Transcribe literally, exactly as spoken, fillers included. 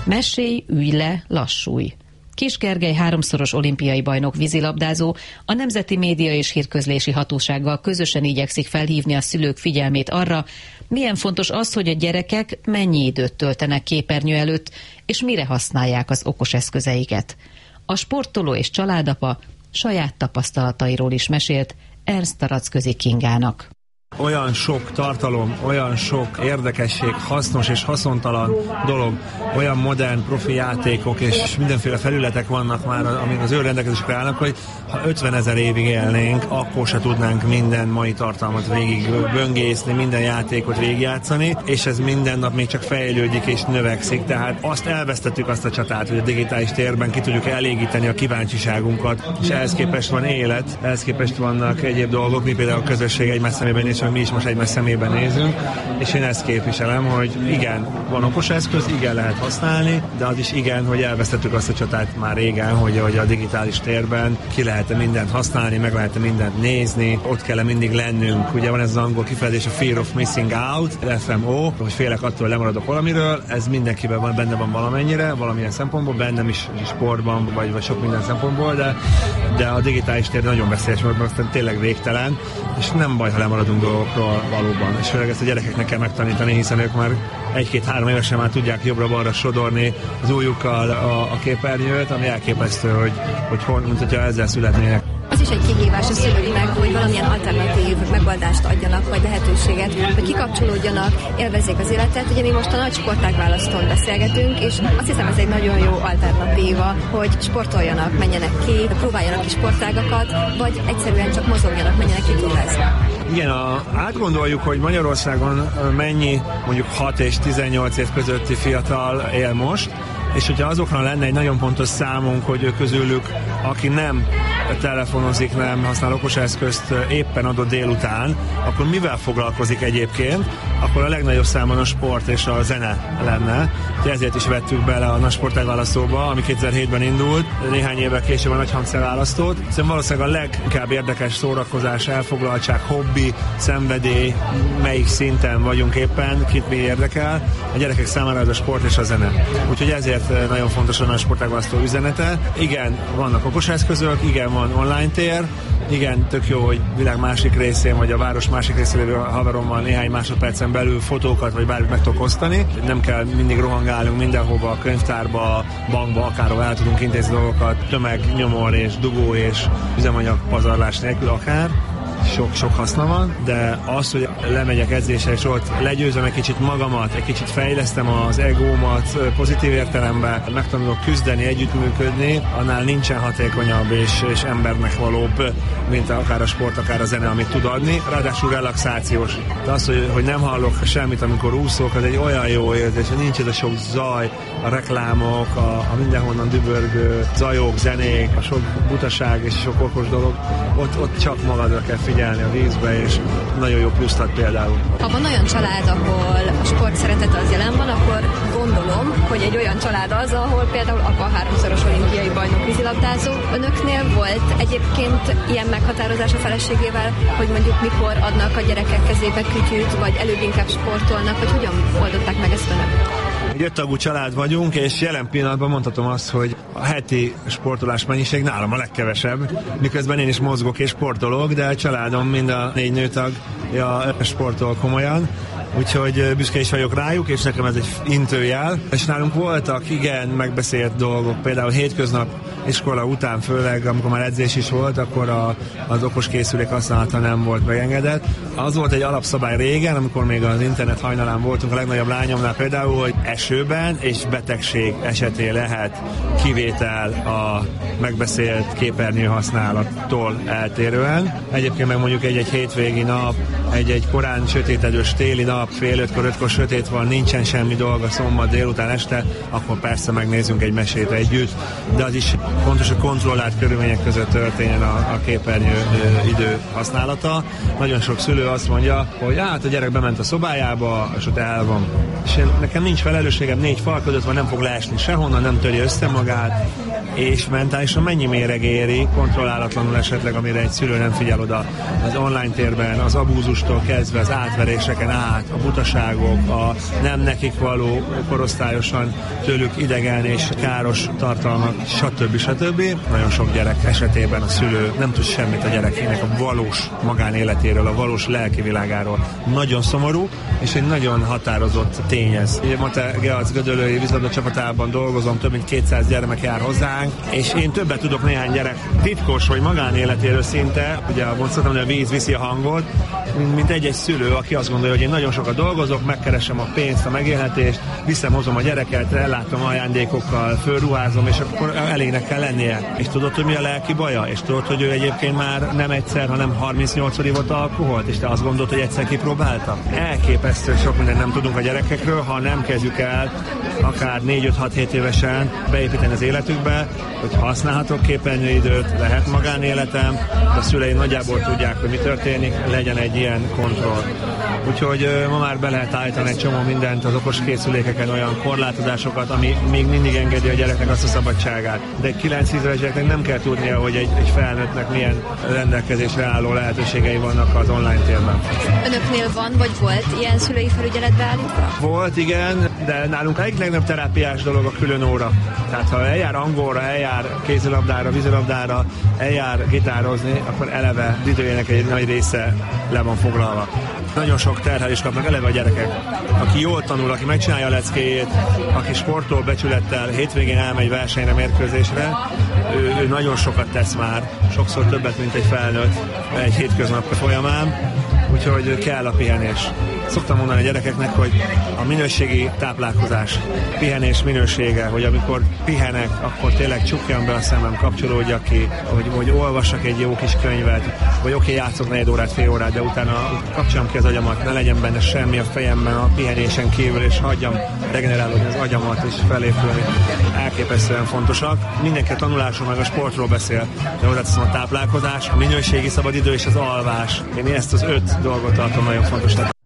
Mesélj, ülj le, lassulj. Kiss Gergely háromszoros olimpiai bajnok vízilabdázó a Nemzeti Média és Hírközlési Hatósággal közösen igyekszik felhívni a szülők figyelmét arra, milyen fontos az, hogy a gyerekek mennyi időt töltenek képernyő előtt, és mire használják az okos eszközeiket. A sportoló és családapa saját tapasztalatairól is mesélt Ernst Taracközi Kingának. Olyan sok tartalom, olyan sok érdekesség, hasznos és haszontalan dolog, olyan modern profi játékok és mindenféle felületek vannak már, amik az ő rendelkezésükre állnak, hogy ha ötvenezer évig élnénk, akkor se tudnánk minden mai tartalmat végig böngészni, minden játékot végigjátszani, és ez minden nap még csak fejlődik és növekszik, tehát azt elvesztettük azt a csatát, hogy a digitális térben ki tudjuk elégíteni a kíváncsiságunkat, és ehhez képest van élet, ehhez képest vannak egyéb dolgok, mi például a közösség egymás szemében és mi is most egymás szemében nézünk, és én ezt képviselem, hogy igen, van okos eszköz, igen, lehet használni, de az is igen, hogy elvesztettük azt a csatát már régen, hogy, hogy a digitális térben ki lehet mindent használni, meg lehet mindent nézni, ott kell mindig lennünk. Ugye van ez az angol kifejezés, a fear of missing out, F M O, hogy félek attól, hogy lemaradok valamiről, ez mindenkiben van, benne van valamennyire, valamilyen szempontból, bennem is sportban, vagy, vagy sok minden szempontból, de, de a digitális tér nagyon veszélyes, mert tényleg végtelen, és nem baj, ha lemaradunk dolgokról valóban. És főleg ezt a gyerekeknek kell megtanítani, hiszen ők már egy-két-három évesen már tudják jobbra-balra sodorni az ujjukkal a, a képernyőt, ami elképesztő, hogy, hogy hol, mint hogyha ezzel születnének. Az is egy kihívás a szülőknek, hogy valamilyen alternatív megoldást adjanak, vagy lehetőséget, hogy kikapcsolódjanak, élvezzék az életet. Ugye mi most a nagy sportágválasztón beszélgetünk, és azt hiszem ez egy nagyon jó alternatíva, hogy sportoljanak, menjenek ki, próbáljanak ki sportágakat, vagy egyszerűen csak mozogjanak, menjenek ki túrázni. Igen, a, átgondoljuk, hogy Magyarországon mennyi mondjuk hat és tizennyolc év közötti fiatal él most, és hogyha azokra lenne egy nagyon pontos számunk, hogy ők közülük, aki nem telefonozik, nem használ okos eszközt éppen adott délután, akkor mivel foglalkozik egyébként, akkor a legnagyobb számon a sport és a zene lenne. Ezért is vettük bele a nagy sportágválasztóba, ami kétezer-hétben indult, néhány évvel később a nagy hangszerválasztót. Szóval valószínűleg a leginkább érdekes szórakozás, elfoglaltság, hobbi, szenvedély, melyik szinten vagyunk éppen, kit mi érdekel. A gyerekek számára ez a sport és a zene. Úgyhogy ezért nagyon fontos a nagy sportágválasztó üzenete. Igen, vannak okos eszközök, igen, van online tér, igen, tök jó, hogy világ másik részén, vagy a város másik részén lévő haverommal néhány másodpercen belül fotókat, vagy bármit meg tudok osztani. Nem kell mindig rohangálnunk mindenhova, a könyvtárba, bankba, akárhol el tudunk intézni dolgokat, tömegnyomor és dugó és üzemanyag pazarlás nélkül akár. Sok-sok haszna van, de az, hogy lemegyek edzésre, és ott legyőzöm egy kicsit magamat, egy kicsit fejlesztem az egómat pozitív értelemben, megtanulok küzdeni, együttműködni, annál nincsen hatékonyabb és, és embernek valóbb, mint akár a sport, akár a zene, amit tud adni. Ráadásul relaxációs. De az, hogy, hogy nem hallok semmit, amikor úszok, az egy olyan jó érzés, hogy nincs ez a sok zaj, a reklámok, a, a mindenhonnan dübörgő zajok, zenék, a sok butaság és sok okos dolog, ott, ott csak magadra kell figyelni a vízbe, és nagyon jó pluszt ad például. Ha van olyan család, ahol a sport szeretete az jelen van, akkor gondolom, hogy egy olyan család az, ahol például apa háromszoros olimpiai bajnok vízilabdázó. Önöknél volt egyébként ilyen meghatározás a feleségével, hogy mondjuk mikor adnak a gyerekek kezébe kütyűt, vagy előbb inkább sportolnak, vagy hogyan oldották meg ezt önök? Egy öttagú család vagyunk, és jelen pillanatban mondhatom azt, hogy a heti sportolás mennyiség nálam a legkevesebb, miközben én is mozgok és sportolok, de a családom mind a négy nőtag ja, sportol komolyan, úgyhogy büszke is vagyok rájuk, és nekem ez egy intőjel. És nálunk voltak igen megbeszélt dolgok, például hétköznap iskola után főleg, amikor már edzés is volt, akkor a, az okos készülék használata nem volt megengedett. Az volt egy alapszabály régen, amikor még az internet hajnalán voltunk a legnagyobb lányomnál például, hogy esőben és betegség esetén lehet kivétel a megbeszélt képernyő használattól eltérően. Egyébként meg mondjuk egy-egy hétvégi nap, egy-egy korán sötétedős téli nap, fél ötkor, ötkor sötét van, nincsen semmi dolga szombat délután este, akkor persze megnézzünk egy mesét együtt, de az is fontos, hogy kontrollált körülmények között történjen a, a képernyő ö, idő használata. Nagyon sok szülő azt mondja, hogy hát a gyerek bement a szobájába, és ott el van. És én, nekem nincs felelősségem, négy fal között van, nem fog leesni sehonnan, nem töri össze magát, és mentálisan mennyi méreg éri, kontrollálatlanul esetleg, amire egy szülő nem figyel oda az online térben, az abúzustól kezdve az átveréseken át, a butaságok, a nem nekik való korosztályosan tőlük idegen és káros tartalmak, stb. stb. Nagyon sok gyerek esetében a szülő nem tud semmit a gyerekének a valós magánéletéről, a valós lelki világáról. Nagyon szomorú, és egy nagyon határozott tény ez. Ugye Mate Geac gödöllői vízilabda csapatában dolgozom, több mint kétszáz gyermek jár hozzánk, és én többet tudok néhány gyerek titkos vagy magánéletéről szinte, ugye mondhatom, hogy a víz viszi a hangot, mint egy-egy szülő, aki azt gondolja, hogy én nagyon sokat dolgozok, megkeresem a pénzt, a megélhetést, viszem, hozom a gyereket, ellátom ajándékokkal, fölruházom, és akkor elégnek kell lennie. És tudod, hogy mi a lelki baja? És tudod, hogy ő egyébként már nem egyszer, hanem harmincnyolcszor ivott alkoholt, és te azt gondolod, hogy egyszer kipróbálta? Elképesztő sok mindent nem tudunk a gyerekekről, ha nem kezdjük el akár négy öt hat hét évesen beépíteni az életükbe, hogy használhatok képernyőidőt, lehet magánéletem, de a szüleim nagyjából tudják, hogy mi történik, legyen egy ilyen kontroll. Úgyhogy ma már be lehet állítani egy csomó mindent az okos készülékeken, olyan korlátozásokat, ami még mindig engedi a gyereknek azt a szabadságát. De egy kilenc-tíz éves gyereknek nem kell tudnia, hogy egy, egy felnőttnek milyen rendelkezésre álló lehetőségei vannak az online térben. Önöknél van, vagy volt ilyen szülői felügyelet beállítva? Volt, igen, de nálunk egyik legnagyobb terápiás dolog a külön óra. Tehát ha eljár angolra, eljár kézilabdára, vízilabdára, eljár gitározni, akkor eleve időjének egy nagy része le van foglalva. Nagyon sok terhelést kapnak eleve a gyerekek. Aki jól tanul, aki megcsinálja a leckéjét, aki sportol becsülettel, hétvégén elmegy versenyre, mérkőzésre, ő, ő nagyon sokat tesz már, sokszor többet, mint egy felnőtt egy hétköznap folyamán, úgyhogy kell a pihenés. Szoktam mondani a gyerekeknek, hogy a minőségi táplálkozás, pihenés minősége, hogy amikor pihenek, akkor tényleg csukjan be a szemem, kapcsolódjak ki, hogy, hogy olvassak egy jó kis könyvet, vagy oké, okay, játszok negyed órát, fél órát, de utána kapcsoljam ki az agyamat, ne legyen benne semmi a fejemben a pihenésen kívül, és hagyjam regenerálódni az agyamat és felépülni. Elképesztően fontosak. Mindenki a tanulásról meg a sportról beszél, de hozzáteszem a táplálkozás, a minőségi szabadidő és az alvás. Én ezt az öt dolgot tartom nagyon fontosnak.